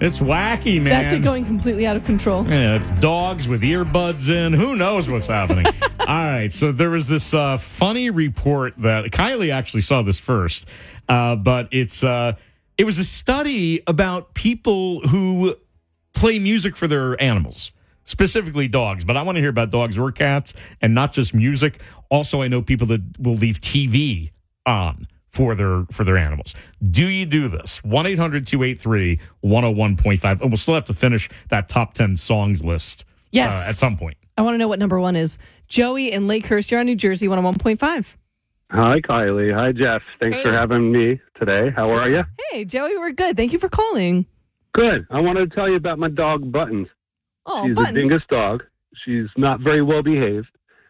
It's wacky, man. That's it going completely out of control. Yeah, it's dogs with earbuds in. Who knows what's happening? All right, so there was this funny report that Kylie actually saw this first, but it was a study about people who play music for their animals, specifically dogs. But I want to hear about dogs or cats and not just music. Also, I know people that will leave TV on for their animals. Do you do this? 1-800-283-101.5. And we'll still have to finish that top 10 songs list at some point. I want to know what number one is. Joey in Lakehurst, you're on New Jersey, 101.5. Hi, Kylie. Hi, Jeff. Thanks for having me today. How are you? Hey, Joey, we're good. Thank you for calling. Good. I wanted to tell you about my dog, Buttons. Oh, She's Buttons. a dingus dog. She's not very well behaved.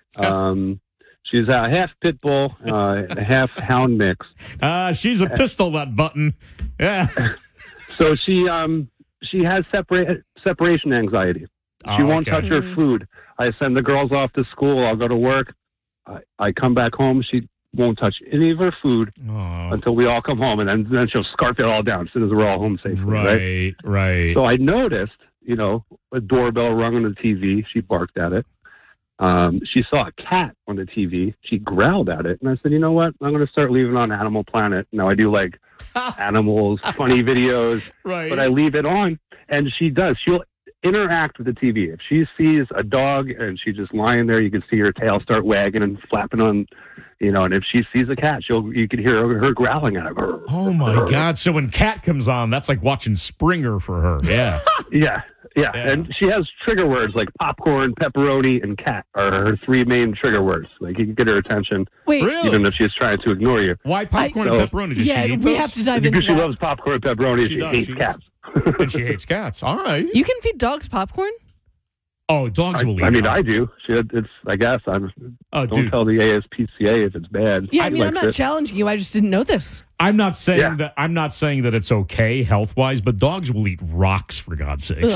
She's a half pit bull, half hound mix. She's a pistol, that Button. Yeah. So she has separation anxiety. She won't touch her food. I send the girls off to school. I'll go to work. I come back home. She won't touch any of her food until we all come home, and then she'll scarf it all down as soon as we're all home safely. Right. So I noticed, a doorbell rung on the TV. She barked at it. She saw a cat on the TV. She growled at it. And I said, you know what? I'm going to start leaving on Animal Planet. Now, I do like animals, funny videos, but I leave it on. And she does. She'll interact with the TV. If she sees a dog and she's just lying there, you can see her tail start wagging and flapping on, and if she sees a cat, you can hear her growling at her. Oh, my God. So when Cat comes on, that's like watching Springer for her. Yeah. Yeah. And she has trigger words like popcorn, pepperoni, and cat are her three main trigger words. Like, you can get her attention. Wait, really? Even if she's trying to ignore you. Why popcorn and pepperoni? Does she eat we those? have to dive into Because she that. loves popcorn and pepperoni. She hates cats. And she hates cats. All right. You can feed dogs popcorn? Oh, dogs will eat I mean, it. I do. I guess. Don't tell the ASPCA if it's bad. Yeah, I'm not challenging you. I just didn't know this. I'm not saying that it's okay health-wise, but dogs will eat rocks, for God's sakes.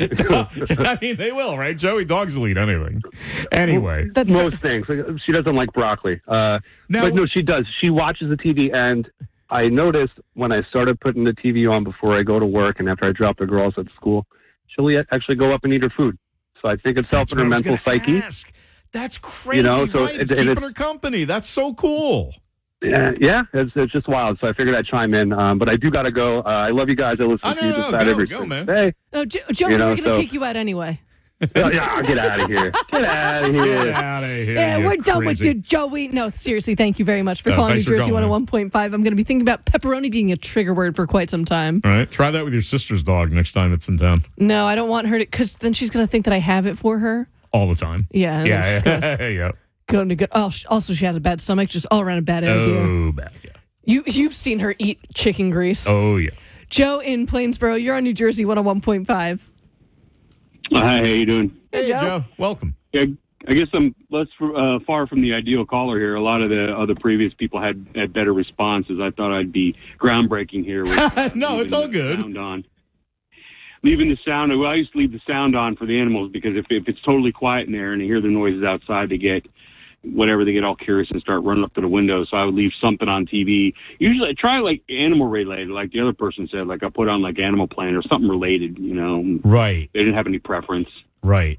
I mean, they will, right, Joey? Dogs will eat anything. Anyway. That's most things. She doesn't like broccoli. But no, she does. She watches the TV, and I noticed when I started putting the TV on before I go to work and after I drop the girls at school, she'll actually go up and eat her food. So I think it's helping her mental psyche. That's crazy, right? It's keeping her company. That's so cool. Yeah, it's just wild. So I figured I'd chime in. But I do got to go. I love you guys. I listen to you just about every man. day. Oh, Joey, we're going to kick you out anyway. Yeah, get out of here. Get out of here. Get out of here. Yeah, we're done with you, Joey. No, seriously, thank you very much for calling New Jersey 101.5. I'm going to be thinking about pepperoni being a trigger word for quite some time. All right. Try that with your sister's dog next time it's in town. No, I don't want her to, because then she's going to think that I have it for her. All the time. Yeah. Yeah. Also, she has a bad stomach, just all around a bad idea. Oh, bad, yeah. You've seen her eat chicken grease. Oh, yeah. Joe in Plainsboro, you're on New Jersey 101.5. Hi, how you doing? Hey, Joe. Welcome. Yeah, I guess I'm less far from the ideal caller here. A lot of the other previous people had better responses. I thought I'd be groundbreaking here. With, no, it's all good. Sound on. Leaving the sound. Well, I used to leave the sound on for the animals because if it's totally quiet in there and they hear the noises outside, they get all curious and start running up to the window. So I would leave something on TV. Usually I try like animal related, like the other person said, like I put on like Animal Planet or something related, Right. They didn't have any preference. Right.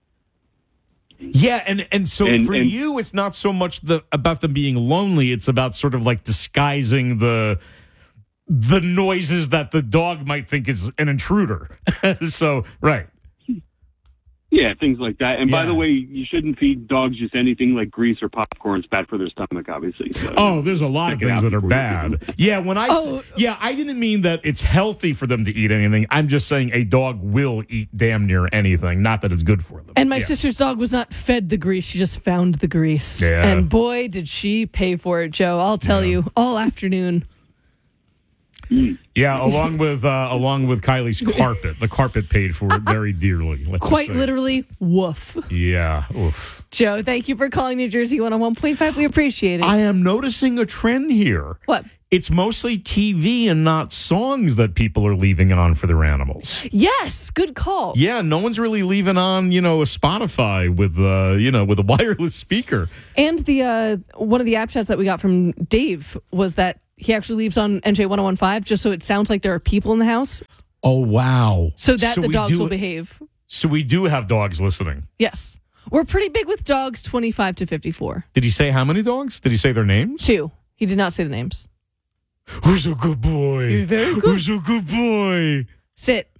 Yeah, and so for you, it's not so much about them being lonely. It's about sort of like disguising the noises that the dog might think is an intruder. So, right. Yeah, things like that. And by the way, you shouldn't feed dogs just anything like grease or popcorn. It's bad for their stomach, obviously. So there's a lot of things that are bad. Yeah, I didn't mean that it's healthy for them to eat anything. I'm just saying a dog will eat damn near anything. Not that it's good for them. And my sister's dog was not fed the grease. She just found the grease. Yeah. And boy, did she pay for it, Joe. I'll tell you, all afternoon. Yeah, along with Kylie's carpet. The carpet paid for it very dearly. Quite literally, woof. Yeah, oof. Joe, thank you for calling New Jersey 101.5. We appreciate it. I am noticing a trend here. What? It's mostly TV and not songs that people are leaving on for their animals. Yes, good call. Yeah, no one's really leaving on, a Spotify with a wireless speaker. And the one of the app chats that we got from Dave was that he actually leaves on NJ 101.5 just so it sounds like there are people in the house. Oh, wow. So that the dogs will behave. So we do have dogs listening. Yes. We're pretty big with dogs 25 to 54. Did he say how many dogs? Did he say their names? 2. He did not say the names. Who's a good boy? You're very good. Who's a good boy? Sit.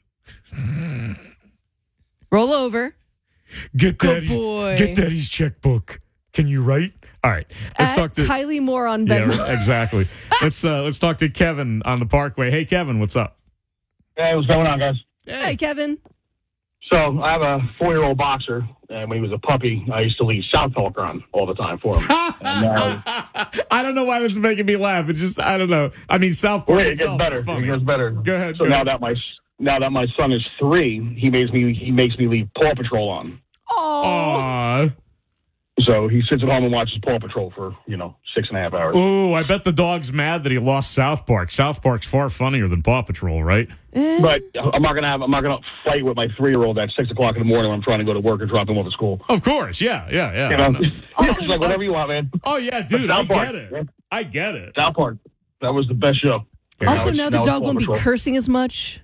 Roll over. Get Good boy. Get Daddy's checkbook. Can you write? All right. Let's talk to Kylie Moore on Venmo. Yeah, exactly. Let's talk to Kevin on the Parkway. Hey, Kevin, what's up? Hey, what's going on, guys? Hey, Kevin. So I have a 4-year-old boxer, and when he was a puppy, I used to leave South Park on all the time for him. And now, I don't know why that's making me laugh. It just, I don't know. I mean, South Park it gets itself better. is funny. It gets better. Go ahead. So now that my son is 3, he makes me leave Paw Patrol on. Aww. So he sits at home and watches Paw Patrol for 6.5 hours. Ooh, I bet the dog's mad that he lost South Park. South Park's far funnier than Paw Patrol, right? But I'm not gonna fight with my 3-year-old at 6 o'clock in the morning when I'm trying to go to work and drop him off at school. Of course, yeah. You know? It's like whatever you want, man. Oh yeah, dude, I South Park, get it. man. I get it. South Park, that was the best show. Also, now the dog won't be Paw Patrol. cursing as much.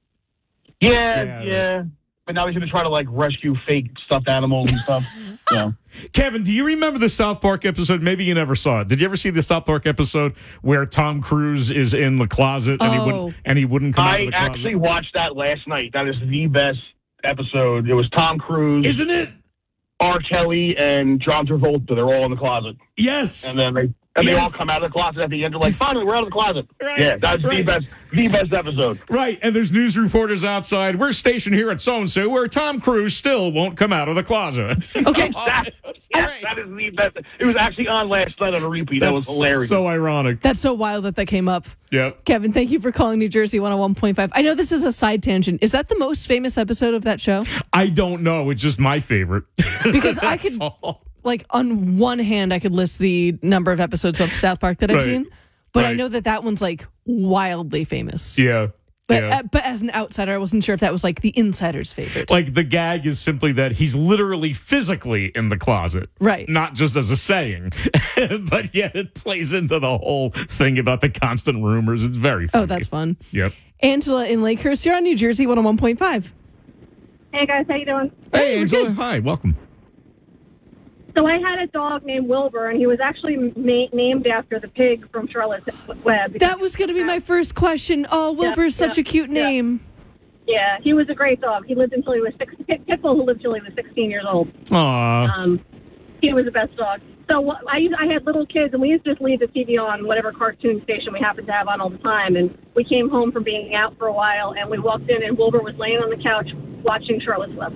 Yeah. But now he's going to try to, rescue fake stuffed animals and stuff. Yeah. Kevin, do you remember the South Park episode? Maybe you never saw it. Did you ever see the South Park episode where Tom Cruise is in the closet and he wouldn't come out of the closet? I actually watched that last night. That is the best episode. It was Tom Cruise, Isn't it? R. Kelly, and John Travolta. They're all in the closet. Yes. And then they all come out of the closet at the end. They're like, finally, we're out of the closet. Right. Yeah, that's Right. the best episode. Right, and there's news reporters outside. We're stationed here at so-and-so where Tom Cruise still won't come out of the closet. Okay. That is the best. It was actually on last night on a repeat. That was hilarious. So ironic. That's so wild that came up. Yep. Kevin, thank you for calling New Jersey 101.5. I know this is a side tangent. Is that the most famous episode of that show? I don't know. It's just my favorite. Because I could, on one hand, I could list the number of episodes of South Park that I've Right. seen. But I Right. know that one's wildly famous. Yeah. But as an outsider, I wasn't sure if that was the insider's favorite. The gag is simply that he's literally physically in the closet. Right. Not just as a saying. But yet it plays into the whole thing about the constant rumors. It's very funny. Oh, that's fun. Yep. Angela in Lakehurst, you're on New Jersey 101.5. Hey guys, how you doing? Hey, we're Angela. good. Hi, welcome. So I had a dog named Wilbur, and he was actually named after the pig from Charlotte's Web. That was going to be my first question. Oh, Wilbur's such a cute name. Yeah, he was a great dog. He lived until he was Pitbull, who lived until he was 16 years old. Aw. He was the best dog. So I had little kids, and we used to just leave the TV on, whatever cartoon station we happened to have on all the time. And we came home from being out for a while, and we walked in, and Wilbur was laying on the couch watching Charlotte's Web.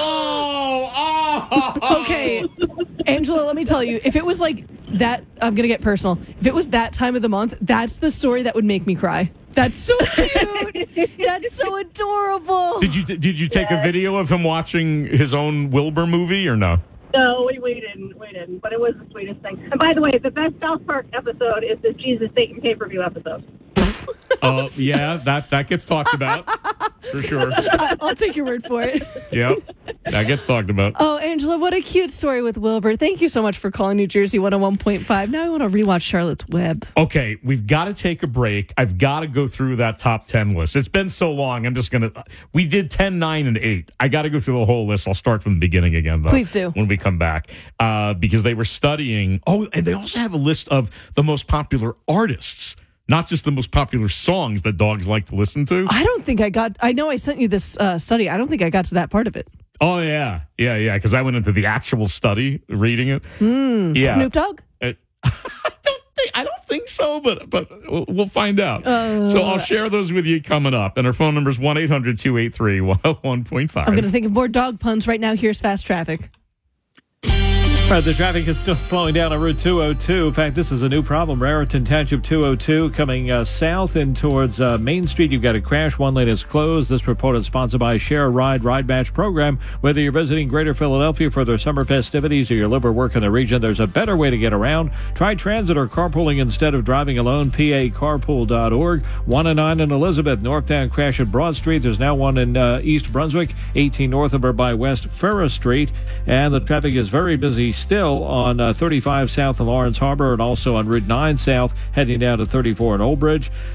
Oh! Okay, Angela, let me tell you, if it was that, I'm going to get personal. If it was that time of the month, that's the story that would make me cry. That's so cute. That's so adorable. Did you take a video of him watching his own Wilbur movie or no? No, we didn't. But it was the sweetest thing. And by the way, the best South Park episode is the Jesus Satan pay-per-view episode. Yeah, that gets talked about for sure. I'll take your word for it. Yep, that gets talked about. Oh, Angela, what a cute story with Wilbur. Thank you so much for calling New Jersey 101.5. Now I want to rewatch Charlotte's Web. Okay, we've got to take a break. I've got to go through that top 10 list. It's been so long. I'm just going to... We did 10, 9, and 8. I got to go through the whole list. I'll start from the beginning again, though. Please do. When we come back. Because they were studying... Oh, and they also have a list of the most popular artists. Not just the most popular songs that dogs like to listen to. I don't think I know I sent you this study. I don't think I got to that part of it. Oh, yeah. Yeah. Because I went into the actual study, reading it. Yeah. Snoop Dogg? I don't think so, but we'll find out. So I'll share those with you coming up. And our phone number is 1-800-283-101.5. I'm going to think of more dog puns right now. Here's fast traffic. The traffic is still slowing down on Route 202. In fact, this is a new problem. Raritan Township 202 coming south and towards Main Street. You've got a crash. One lane is closed. This report is sponsored by Share a Ride Match program. Whether you're visiting Greater Philadelphia for their summer festivities or you live or work in the region, there's a better way to get around. Try transit or carpooling instead of driving alone. PACarpool.org. 1 and 9 in Elizabeth. Northbound crash at Broad Street. There's now one in East Brunswick. 18 north of or by West Ferris Street. And the traffic is very busy still on 35 south in Lawrence Harbor and also on Route 9 south heading down to 34 in Old Bridge.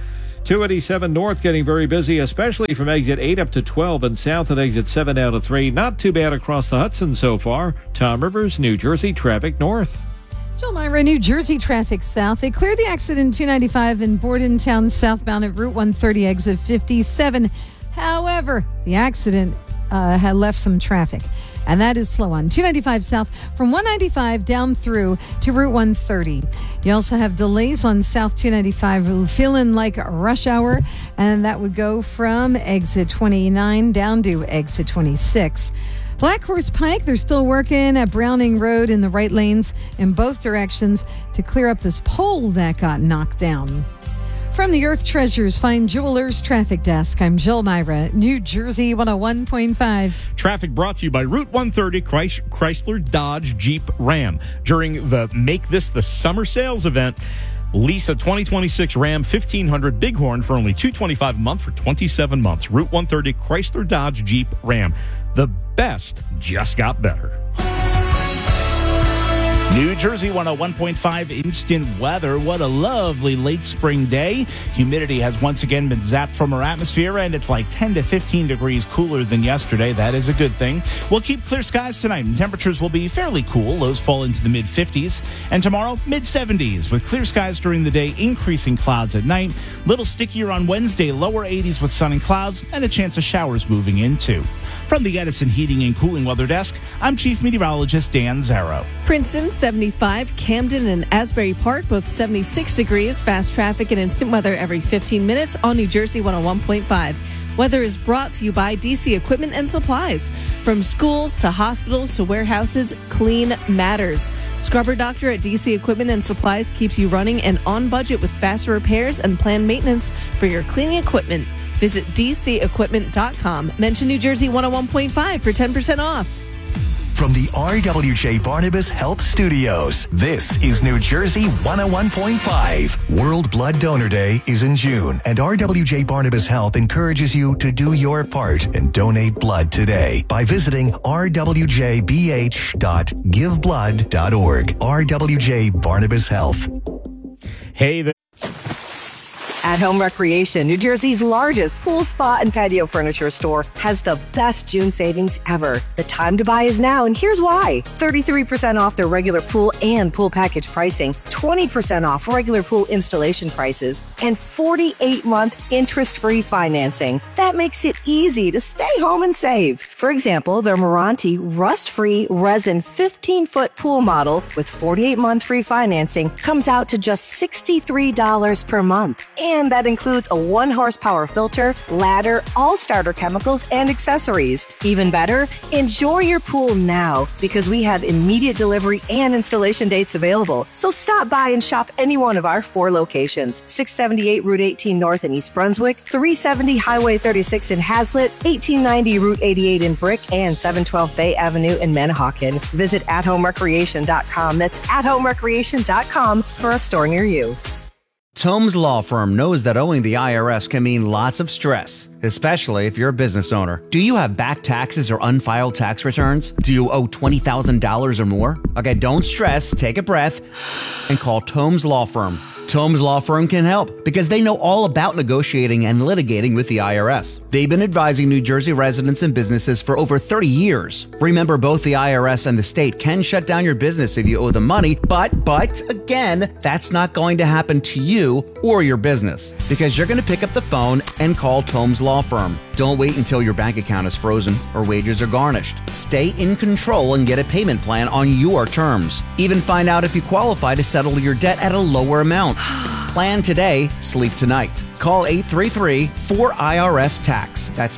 287 north getting very busy, especially from exit 8 up to 12 and south at exit 7 down to 3. Not too bad across the Hudson so far. Tom Rivers, New Jersey traffic north. Jill Myra, New Jersey traffic south. They cleared the accident 295 in Bordentown southbound at Route 130 exit 57. However, the accident had left some traffic, and that is slow on 295 south from 195 down through to Route 130. You also have delays on South 295, feeling like a rush hour, and that would go from exit 29 down to exit 26. Black Horse Pike, they're still working at Browning Road in the right lanes in both directions to clear up this pole that got knocked down. From the Earth Treasures Fine Jewelers Traffic Desk, I'm Jill Myra, New Jersey 101.5. Traffic brought to you by Route 130 Chrysler Dodge Jeep Ram. During the Make This the Summer Sales event, lease a 2026 Ram 1500 Bighorn for only $225 a month for 27 months. Route 130 Chrysler Dodge Jeep Ram. The best just got better. New Jersey 101.5 instant weather. What a lovely late spring day. Humidity has once again been zapped from our atmosphere, and it's like 10 to 15 degrees cooler than yesterday. That is a good thing. We'll keep clear skies tonight, and temperatures will be fairly cool. Lows fall into the mid-50s. And tomorrow, mid-70s, with clear skies during the day, increasing clouds at night. Little stickier on Wednesday, lower 80s with sun and clouds, and a chance of showers moving in, too. From the Edison Heating and Cooling Weather Desk, I'm Chief Meteorologist Dan Zarrow. Princeton, 75. Camden and Asbury Park, both 76 degrees. Fast traffic and instant weather every 15 minutes on New Jersey 101.5. Weather is brought to you by DC Equipment and Supplies. From schools to hospitals to warehouses, clean matters. Scrubber Doctor at DC Equipment and Supplies keeps you running and on budget with faster repairs and planned maintenance for your cleaning equipment. Visit DCEquipment.com. Mention New Jersey 101.5 for 10% off. From the RWJ Barnabas Health Studios, this is New Jersey 101.5. World Blood Donor Day is in June, and RWJ Barnabas Health encourages you to do your part and donate blood today by visiting rwjbh.giveblood.org. RWJ Barnabas Health. Hey, At Home Recreation, New Jersey's largest pool, spa, and patio furniture store, has the best June savings ever. The time to buy is now, and here's why. 33% off their regular pool and pool package pricing, 20% off regular pool installation prices, and 48-month interest-free financing. That makes it easy to stay home and save. For example, their Meranti rust-free resin 15-foot pool model with 48-month free financing comes out to just $63 per month. And that includes a 1-horsepower filter, ladder, all starter chemicals, and accessories. Even better, enjoy your pool now because we have immediate delivery and installation dates available. So stop by and shop any one of our 4 locations: 678 Route 18 North in East Brunswick, 370 Highway 36 in Hazlet, 1890 Route 88 in Brick, and 712 Bay Avenue in Manahawkin. Visit athomerecreation.com. That's athomerecreation.com for a store near you. Tomes Law Firm knows that owing the IRS can mean lots of stress, especially if you're a business owner. Do you have back taxes or unfiled tax returns? Do you owe $20,000 or more? Okay, don't stress, take a breath, and call Tomes Law Firm. Tomes Law Firm can help because they know all about negotiating and litigating with the IRS. They've been advising New Jersey residents and businesses for over 30 years. Remember, both the IRS and the state can shut down your business if you owe them money, but again, that's not going to happen to you or your business because you're going to pick up the phone and call Tomes Law Firm. Don't wait until your bank account is frozen or wages are garnished. Stay in control and get a payment plan on your terms. Even find out if you qualify to settle your debt at a lower amount. Plan today, sleep tonight. Call 833-4IRS-TAX. That's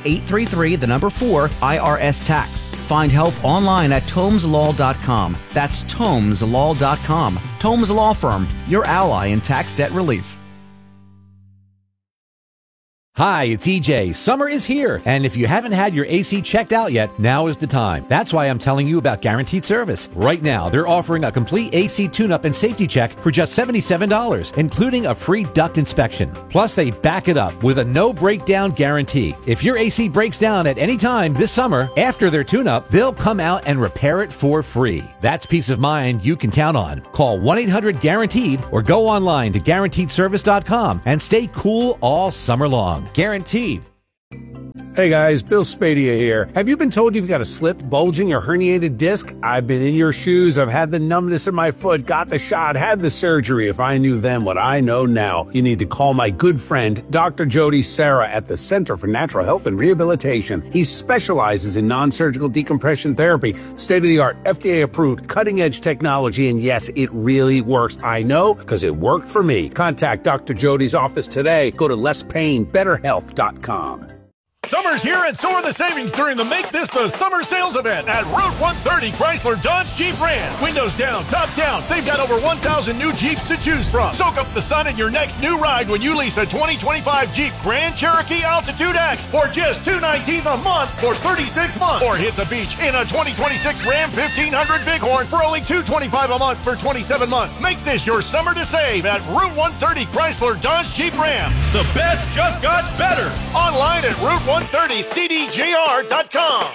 833-4-IRS-TAX. Find help online at TomesLaw.com. That's TomesLaw.com. Tomes Law Firm, your ally in tax debt relief. Hi, it's EJ. Summer is here, and if you haven't had your AC checked out yet, now is the time. That's why I'm telling you about Guaranteed Service. Right now, they're offering a complete AC tune-up and safety check for just $77, including a free duct inspection. Plus, they back it up with a no-breakdown guarantee. If your AC breaks down at any time this summer, after their tune-up, they'll come out and repair it for free. That's peace of mind you can count on. Call 1-800-GUARANTEED or go online to GuaranteedService.com and stay cool all summer long. Guaranteed. Hey guys, Bill Spadia here. Have you been told you've got a slipped, bulging, or herniated disc? I've been in your shoes. I've had the numbness in my foot, got the shot, had the surgery. If I knew then what I know now, you need to call my good friend, Dr. Jody Sarah at the Center for Natural Health and Rehabilitation. He specializes in non-surgical decompression therapy, state-of-the-art, FDA-approved, cutting-edge technology, and yes, it really works. I know, because it worked for me. Contact Dr. Jody's office today. Go to lesspainbetterhealth.com. Summer's here and so are the savings during the Make This the Summer Sales event at Route 130 Chrysler Dodge Jeep Ram. Windows down, top down. They've got over 1,000 new Jeeps to choose from. Soak up the sun in your next new ride when you lease a 2025 Jeep Grand Cherokee Altitude X for just $219 a month for 36 months. Or hit the beach in a 2026 Ram 1500 Bighorn for only $225 a month for 27 months. Make this your summer to save at Route 130 Chrysler Dodge Jeep Ram. The best just got better. Online at Route130CDJR.com.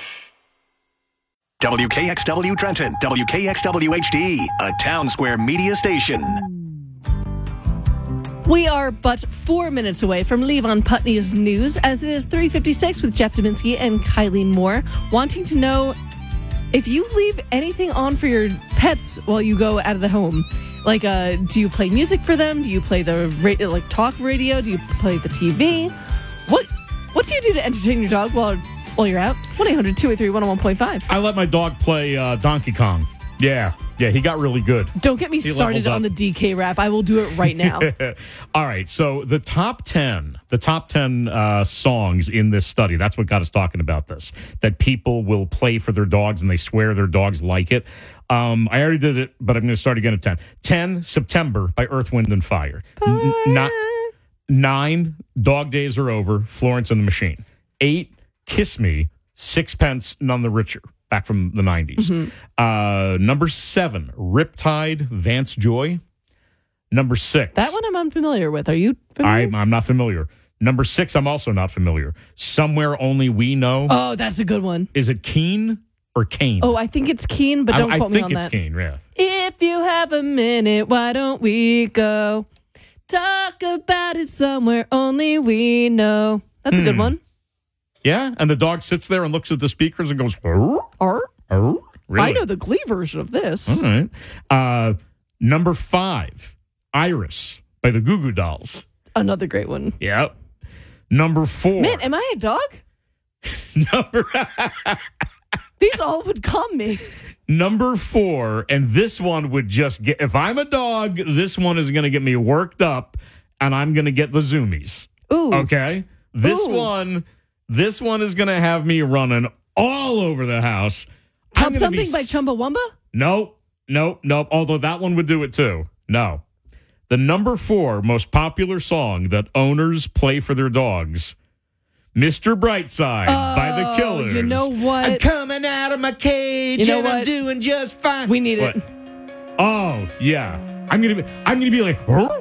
WKXW Trenton, WKXW HD, a Town Square media station. We are but 4 minutes away from Levon Putney's news, as it is 3:56 with Jeff Dominski and Kylie Moore, wanting to know if you leave anything on for your pets while you go out of the home. Like, do you play music for them? Do you play the talk radio? Do you play the TV? What do you do to entertain your dog while you're out? 1-800-283-101.5. I let my dog play Donkey Kong. Yeah, he got really good. Don't get me started on the DK rap. I will do it right now. All right, so the top 10 songs in this study, that's what got us talking about this, that people will play for their dogs and they swear their dogs like it. I already did it, but I'm going to start again at 10. 10, September by Earth, Wind, and Fire. 9, Dog Days Are Over, Florence and the Machine. 8, Kiss Me, Sixpence None the Richer, back from the 90s. Mm-hmm. Number 7, Riptide, Vance Joy. Number 6. That one I'm unfamiliar with. Are you familiar? I'm not familiar. Number 6, I'm also not familiar. Somewhere Only We Know. Oh, that's a good one. Is it Keen or Kane? Oh, I think it's Keen, but don't quote me on that. I think it's Keen, yeah. If you have a minute, why don't we go talk about it somewhere only we know? That's a good one. Yeah, and the dog sits there and looks at the speakers and goes, "Arr, arr, arr." Really? I know the Glee version of this. All right. Number 5, Iris by the Goo Goo Dolls. Another great one. Yep. Number 4. Man, am I a dog? These all would calm me. Number 4, and this one would just get, if I'm a dog, this one is going to get me worked up, and I'm going to get the zoomies. Ooh. Okay? This one is going to have me running all over the house. Tub Thumping by Chumbawamba? Nope. Although that one would do it too. No. The number 4 most popular song that owners play for their dogs, Mr. Brightside by The Killers. You know what? I'm coming out of my cage and I'm doing just fine. We need it. Oh, yeah. I'm gonna be like,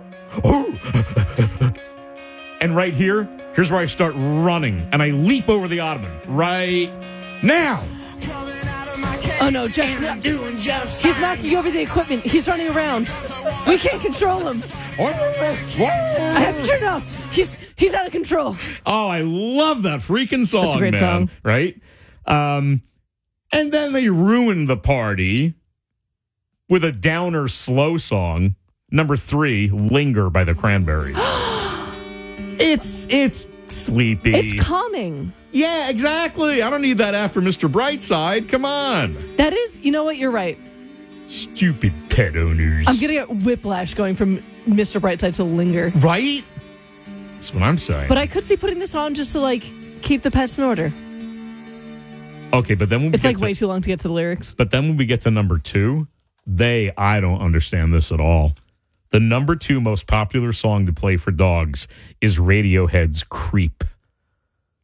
and right here's where I start running and I leap over the ottoman right now. Oh no, Jeff's not doing just fine. He's knocking over the equipment. He's running around. We can't control him. I have to turn it off. He's out of control. Oh, I love that freaking song. That's a great song. Right? And then they ruined the party with a downer slow song. Number 3, Linger by the Cranberries. It's sleepy. It's calming. Yeah, exactly. I don't need that after Mr. Brightside. Come on. That is, you know what? You're right. Stupid pet owners. I'm going to get whiplash going from Mr. Brightside to Linger. Right? That's what I'm saying. But I could see putting this on just to, keep the pets in order. Okay, but then when we it's way too long to get to the lyrics. But then when we get to number 2, I don't understand this at all. The number 2 most popular song to play for dogs is Radiohead's Creep.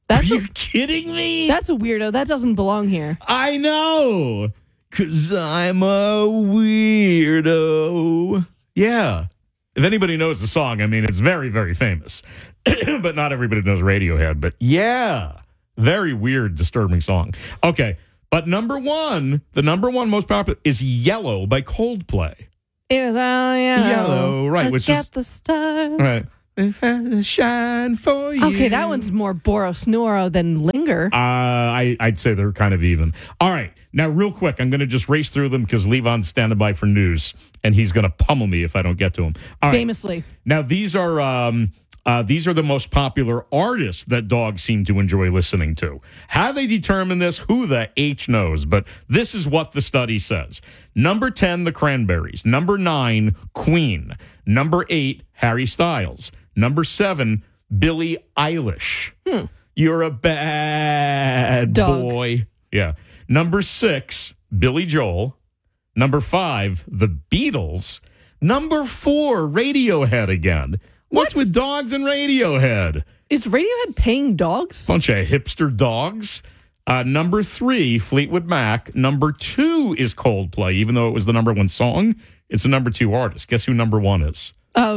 Are you kidding me? That's a weirdo. That doesn't belong here. I know. 'Cause I'm a weirdo. Yeah. If anybody knows the song, I mean, it's very, very famous. But not everybody knows Radiohead. But yeah, very weird, disturbing song. Okay. But the number one most popular is Yellow by Coldplay. It was all yellow. Yellow, right. Look Which at is the stars. right. If I shine for you. Okay, that one's more Boros Noro than Linger. I'd say they're kind of even. All right. Now, real quick, I'm going to just race through them because Levon's standing by for news, and he's going to pummel me if I don't get to him. All right. Famously. Now, these are the most popular artists that dogs seem to enjoy listening to. How they determine this, who the H knows, but this is what the study says. Number 10, the Cranberries. Number 9, Queen. Number 8, Harry Styles. Number 7, Billie Eilish. You're a bad boy. Yeah. Number 6, Billy Joel. Number 5, the Beatles. Number 4, Radiohead again. What's with dogs and Radiohead? Is Radiohead paying dogs? Bunch of hipster dogs. Number 3, Fleetwood Mac. Number 2 is Coldplay. Even though it was the number 1 song, it's the number 2 artist. Guess who number 1 is?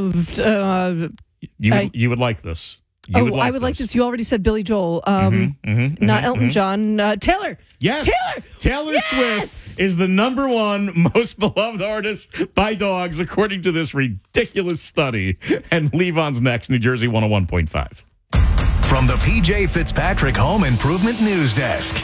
You would like this. I would like this. You already said Billy Joel. Not Elton John. Taylor. Yes. Taylor Swift is the number 1 most beloved artist by dogs, according to this ridiculous study. And Levon's next, New Jersey 101.5. From the PJ Fitzpatrick Home Improvement News Desk.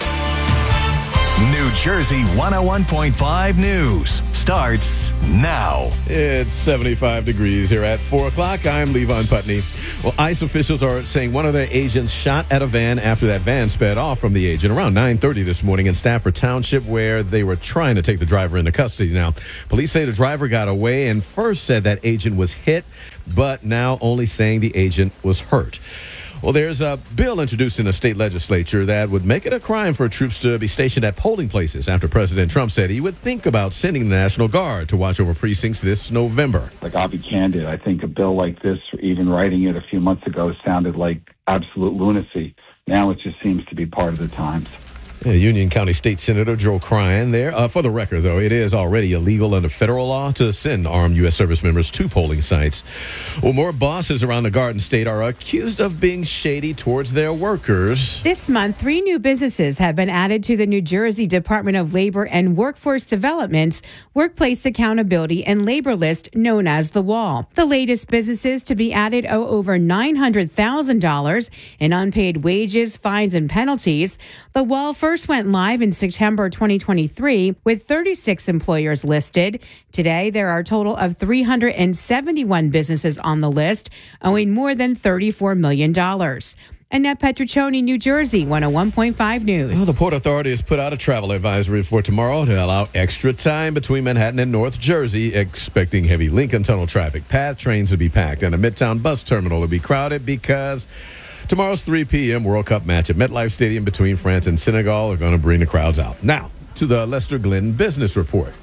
New Jersey 101.5 News starts now. It's 75 degrees here at 4 o'clock. I'm Levon Putney. Well, ICE officials are saying one of their agents shot at a van after that van sped off from the agent around 9:30 this morning in Stafford Township, where they were trying to take the driver into custody. Now, police say the driver got away and first said that agent was hit, but now only saying the agent was hurt. Well, there's a bill introduced in the state legislature that would make it a crime for troops to be stationed at polling places after President Trump said he would think about sending the National Guard to watch over precincts this November. Like, I'll be candid. I think a bill like this, even writing it a few months ago, sounded like absolute lunacy. Now it just seems to be part of the times. Union County State Senator Joe Cryan there. For the record, though, it is already illegal under federal law to send armed U.S. service members to polling sites. Well, more bosses around the Garden State are accused of being shady towards their workers. This month, 3 new businesses have been added to the New Jersey Department of Labor and Workforce Development's Workplace Accountability and Labor List, known as the Wall. The latest businesses to be added owe over $900,000 in unpaid wages, fines, and penalties. The Wall first went live in September 2023 with 36 employers listed. Today, there are a total of 371 businesses on the list, owing more than $34 million. Annette Petruccioni, New Jersey, 101.5 News. Well, the Port Authority has put out a travel advisory for tomorrow to allow extra time between Manhattan and North Jersey, expecting heavy Lincoln Tunnel traffic. PATH trains to be packed and a Midtown bus terminal to be crowded because tomorrow's 3 p.m. World Cup match at MetLife Stadium between France and Senegal are going to bring the crowds out. Now, to the Lester Glenn Business Report.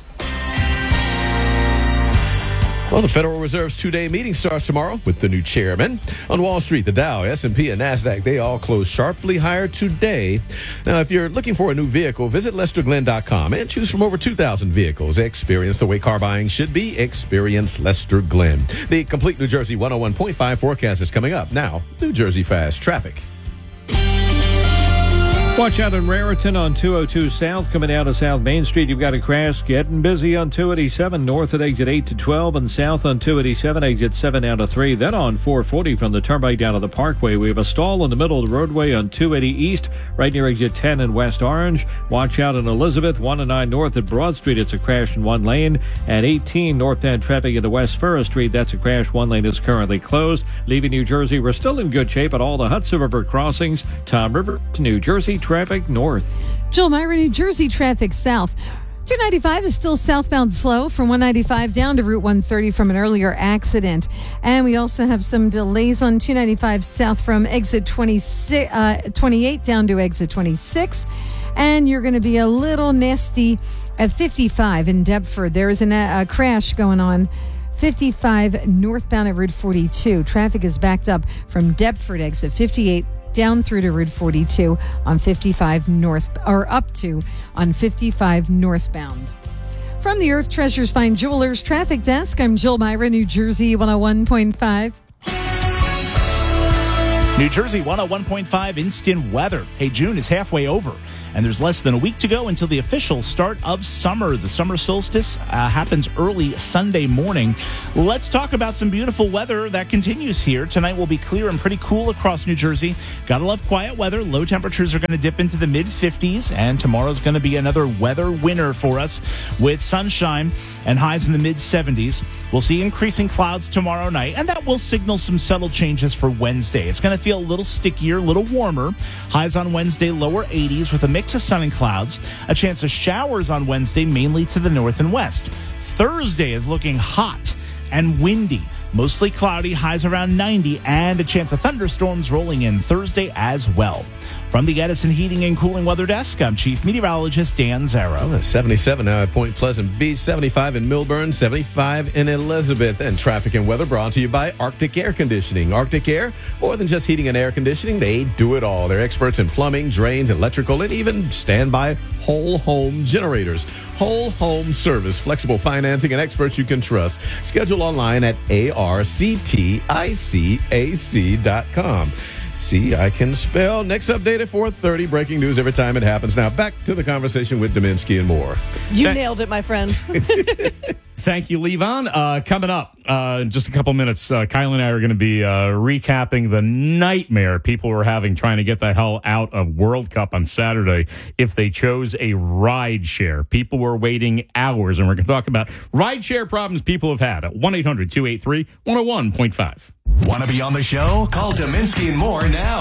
Well, the Federal Reserve's 2-day meeting starts tomorrow with the new chairman. On Wall Street, the Dow, S&P, and NASDAQ, they all close sharply higher today. Now, if you're looking for a new vehicle, visit LesterGlenn.com and choose from over 2,000 vehicles. Experience the way car buying should be. Experience Lester Glenn. The complete New Jersey 101.5 forecast is coming up. Now, New Jersey Fast Traffic. Watch out in Raritan on 202 South. Coming out of South Main Street, you've got a crash. Getting busy on 287 north at exit 8 to 12 and south on 287 exit 7 down to 3. Then on 440 from the turnpike down to the Parkway. We have a stall in the middle of the roadway on 280 east right near exit 10 in West Orange. Watch out in Elizabeth 109 north at Broad Street. It's a crash in one lane. At 18 northbound traffic into West Furrow Street. That's a crash. One lane is currently closed. Leaving New Jersey, we're still in good shape at all the Hudson River crossings. Tom River, New Jersey traffic north. Jill Myra, New Jersey traffic south. 295 is still southbound slow from 195 down to Route 130 from an earlier accident. And we also have some delays on 295 south from exit 28 down to exit 26. And you're going to be a little nasty at 55 in Deptford. There is a crash going on 55 northbound at Route 42. Traffic is backed up from Deptford exit 58 down through to Route 42 on 55 north, or up to on 55 northbound. From the Earth Treasures Fine Jewelers Traffic Desk, I'm Jill Myra, New Jersey 101.5. New Jersey 101.5 instant weather. Hey, June is halfway over, and there's less than a week to go until the official start of summer. The summer solstice happens early Sunday morning. Let's talk about some beautiful weather that continues here. Tonight will be clear and pretty cool across New Jersey. Gotta love quiet weather. Low temperatures are going to dip into the mid-50s, and tomorrow's going to be another weather winner for us with sunshine and highs in the mid-70s. We'll see increasing clouds tomorrow night, and that will signal some subtle changes for Wednesday. It's going to feel a little stickier, a little warmer. Highs on Wednesday, lower 80s with a mix of sun and clouds. A chance of showers on Wednesday, mainly to the north and west. Thursday is looking hot and windy. Mostly cloudy, highs around 90, and a chance of thunderstorms rolling in Thursday as well. From the Edison Heating and Cooling Weather Desk, I'm Chief Meteorologist Dan Zarrow. 77 now at Point Pleasant Beach, 75 in Millburn, 75 in Elizabeth. And traffic and weather brought to you by Arctic Air Conditioning. Arctic Air, more than just heating and air conditioning, they do it all. They're experts in plumbing, drains, electrical, and even standby whole home generators. Whole home service, flexible financing, and experts you can trust. Schedule online at arcticac.com. See, I can spell. Next update at 4:30. Breaking news every time it happens. Now back to the conversation with Dominski and more. You nailed it, my friend. Thank you, Levon. Coming up in just a couple minutes, Kyle and I are going to be recapping the nightmare people were having trying to get the hell out of World Cup on Saturday if they chose a ride share. People were waiting hours, and we're going to talk about ride share problems people have had at 1-800-283-101.5. Want to be on the show? Call Dominski and more now.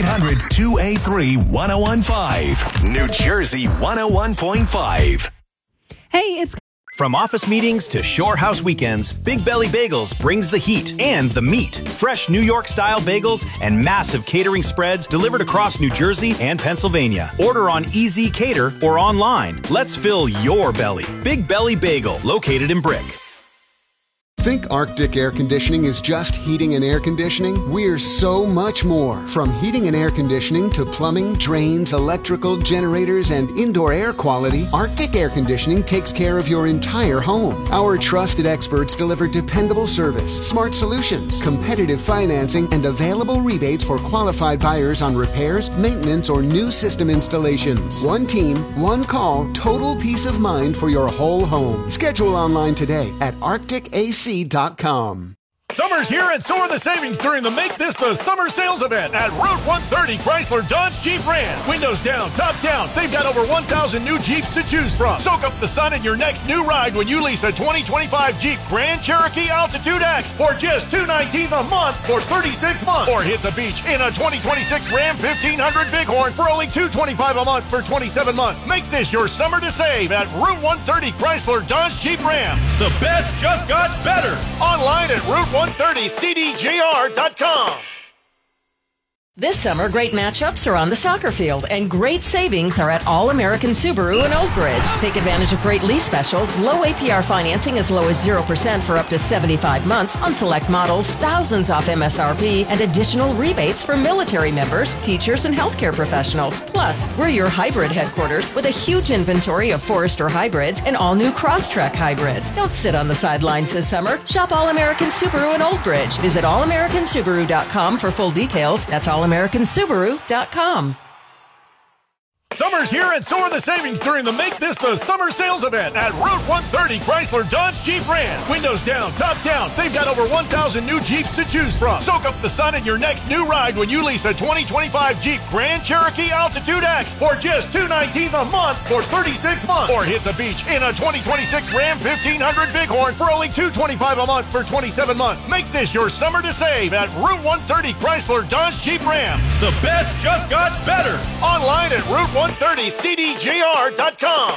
1-800-283-1015. New Jersey 101.5. Hey, it's... From office meetings to shore house weekends, Big Belly Bagels brings the heat and the meat. Fresh New York-style bagels and massive catering spreads delivered across New Jersey and Pennsylvania. Order on Easy Cater or online. Let's fill your belly. Big Belly Bagel, located in Brick. Think Arctic Air Conditioning is just heating and air conditioning? We're so much more. From heating and air conditioning to plumbing, drains, electrical, generators, and indoor air quality, Arctic Air Conditioning takes care of your entire home. Our trusted experts deliver dependable service, smart solutions, competitive financing, and available rebates for qualified buyers on repairs, maintenance, or new system installations. One team, one call, total peace of mind for your whole home. Schedule online today at arcticac.com. Summer's here, and so are the savings during the Make This the Summer Sales event at Route 130 Chrysler Dodge Jeep Ram. Windows down, top down. They've got over 1,000 new Jeeps to choose from. Soak up the sun in your next new ride when you lease a 2025 Jeep Grand Cherokee Altitude X for just $219 a month for 36 months. Or hit the beach in a 2026 Ram 1500 Bighorn for only $225 a month for 27 months. Make this your summer to save at Route 130 Chrysler Dodge Jeep Ram. The best just got better. Online at Route130CDJR.com. This summer, great matchups are on the soccer field, and great savings are at All American Subaru in Old Bridge. Take advantage of great lease specials, low APR financing as low as 0% for up to 75 months on select models, thousands off MSRP, and additional rebates for military members, teachers, and healthcare professionals. Plus, we're your hybrid headquarters with a huge inventory of Forester hybrids and all new Crosstrek hybrids. Don't sit on the sidelines this summer. Shop All American Subaru in Old Bridge. Visit allamericansubaru.com for full details. That's allamericansubaru.com. Summer's here, and so are the savings during the Make This the Summer Sales event at Route 130 Chrysler Dodge Jeep Ram. Windows down, top down. They've got over 1,000 new Jeeps to choose from. Soak up the sun in your next new ride when you lease a 2025 Jeep Grand Cherokee Altitude X for just $219 a month for 36 months. Or hit the beach in a 2026 Ram 1500 Bighorn for only $225 a month for 27 months. Make this your summer to save at Route 130 Chrysler Dodge Jeep Ram. The best just got better. Online at Route130CDJR.com.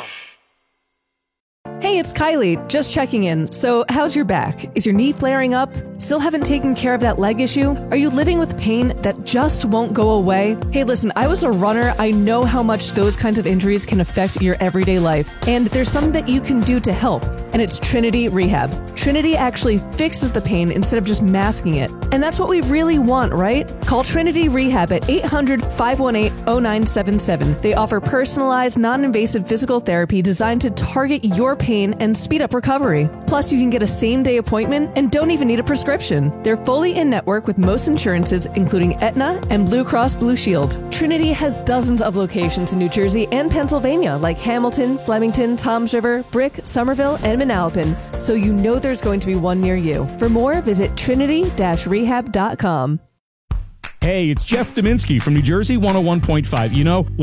Hey, it's Kylie. Just checking in. So, how's your back? Is your knee flaring up? Still haven't taken care of that leg issue? Are you living with pain that just won't go away? Hey, listen, I was a runner. I know how much those kinds of injuries can affect your everyday life. And there's something that you can do to help. and it's Trinity Rehab. Trinity actually fixes the pain instead of just masking it. And that's what we really want, right? Call Trinity Rehab at 800-518-0977. They offer personalized, non-invasive physical therapy designed to target your pain and speed up recovery. Plus, you can get a same-day appointment and don't even need a prescription. They're fully in-network with most insurances, including Aetna and Blue Cross Blue Shield. Trinity has dozens of locations in New Jersey and Pennsylvania, like Hamilton, Flemington, Toms River, Brick, Somerville, and Manalapan, so you know there's going to be one near you. For more, visit trinity-rehab.com. Hey, it's Jeff Dominski from New Jersey 101.5. You know,